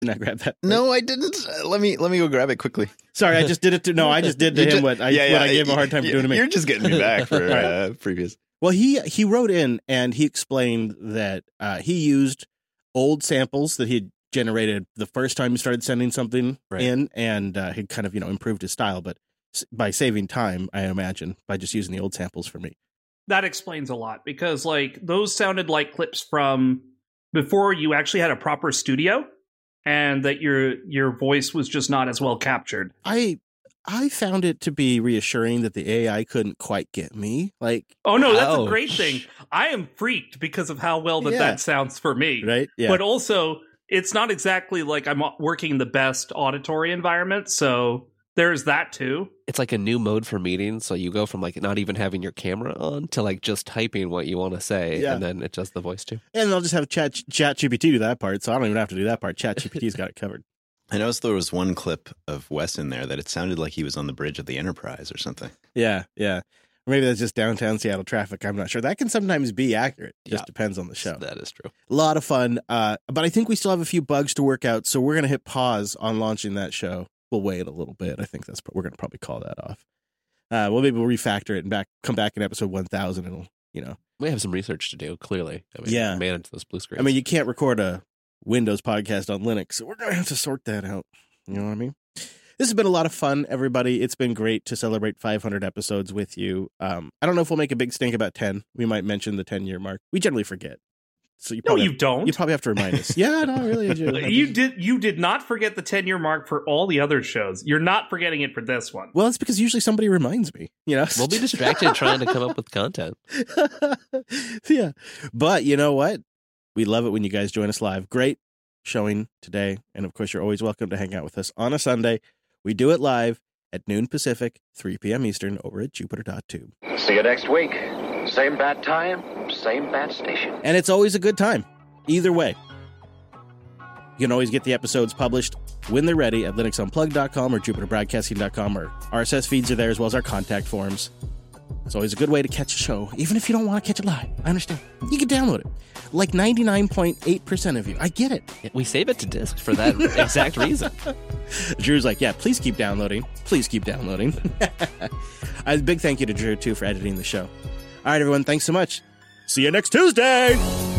Didn't I grab that? No, I didn't. Let me go grab it quickly. Sorry, I just did it I just did to him what I gave him a hard time for doing to me. You're just getting me back for previous. Well, he wrote in and he explained that he used old samples that he had generated the first time he started sending something in, and he kind of improved his style, but by saving time, I imagine, by just using the old samples for me. That explains a lot, because those sounded like clips from before you actually had a proper studio, and that your voice was just not as well captured. I found it to be reassuring that the AI couldn't quite get me. Oh no, that's a great thing. I am freaked because of how well that sounds for me. Right? Yeah. But also, it's not exactly like I'm working in the best auditory environment, so there's that too. It's like a new mode for meetings, so you go from not even having your camera on to just typing what you want to say, and then it does the voice too. And I'll just have ChatGPT do that part, so I don't even have to do that part. ChatGPT's got it covered. I noticed there was one clip of Wes in there that it sounded like he was on the bridge of the Enterprise or something. Yeah. Or maybe that's just downtown Seattle traffic. I'm not sure. That can sometimes be accurate. Just depends on the show. That is true. A lot of fun. But I think we still have a few bugs to work out, so we're going to hit pause on launching that show. We'll wait a little bit. I think we're going to probably call that off. Maybe we'll refactor it and come back in episode 1000 and we have some research to do, clearly. Manage those blue screens. I mean, you can't record a Windows podcast on Linux, so we're going to have to sort that out. You know what I mean? This has been a lot of fun, everybody. It's been great to celebrate 500 episodes with you. I don't know if we'll make a big stink about 10. We might mention the 10-year mark. We generally forget. So you don't. You probably have to remind us. Yeah, no, really. You did not forget the 10-year mark for all the other shows. You're not forgetting it for this one. Well, it's because usually somebody reminds me. We'll be distracted trying to come up with content. Yeah, but you know what? We love it when you guys join us live. Great showing today, and of course, you're always welcome to hang out with us on a Sunday. We do it live at noon Pacific, 3 p.m. Eastern, over at Jupiter.tube. See you next week. Same bad time, same bad station. And it's always a good time. Either way. You can always get the episodes published when they're ready at linuxunplugged.com or jupiterbroadcasting.com. Our RSS feeds are there, as well as our contact forms. It's always a good way to catch a show, even if you don't want to catch it live. I understand. You can download it. Like 99.8% of you. I get it. We save it to disk for that exact reason. Drew's like, yeah, please keep downloading. Please keep downloading. A big thank you to Drew, too, for editing the show. All right, everyone, thanks so much. See you next Tuesday!